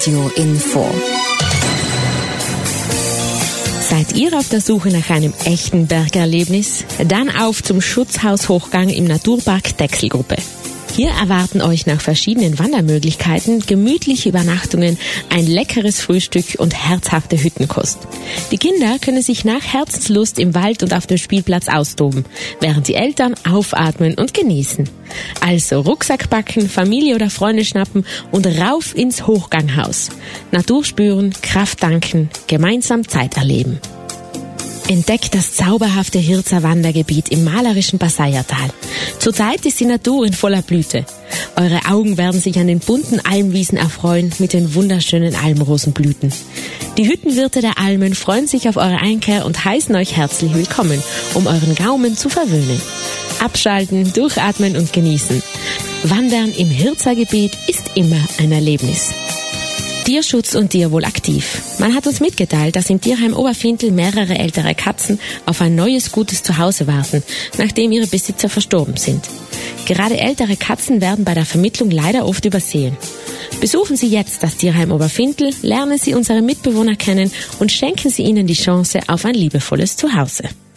Radio Info. Seid ihr auf der Suche nach einem echten Bergerlebnis? Dann auf zum Schutzhaus Hochgang im Naturpark Dechselgruppe. Hier erwarten euch nach verschiedenen Wandermöglichkeiten gemütliche Übernachtungen, ein leckeres Frühstück und herzhafte Hüttenkost. Die Kinder können sich nach Herzenslust im Wald und auf dem Spielplatz austoben, während die Eltern aufatmen und genießen. Also Rucksack packen, Familie oder Freunde schnappen und rauf ins Hochganghaus. Natur spüren, Kraft tanken, gemeinsam Zeit erleben. Entdeckt das zauberhafte Hirzer Wandergebiet im malerischen Passaiertal. Zurzeit ist die Natur in voller Blüte. Eure Augen werden sich an den bunten Almwiesen erfreuen mit den wunderschönen Almrosenblüten. Die Hüttenwirte der Almen freuen sich auf eure Einkehr und heißen euch herzlich willkommen, um euren Gaumen zu verwöhnen. Abschalten, durchatmen und genießen. Wandern im Hirzer Gebiet ist immer ein Erlebnis. Tierschutz und Tierwohl aktiv. Man hat uns mitgeteilt, dass im Tierheim Oberfintel mehrere ältere Katzen auf ein neues, gutes Zuhause warten, nachdem ihre Besitzer verstorben sind. Gerade ältere Katzen werden bei der Vermittlung leider oft übersehen. Besuchen Sie jetzt das Tierheim Oberfintel, lernen Sie unsere Mitbewohner kennen und schenken Sie ihnen die Chance auf ein liebevolles Zuhause.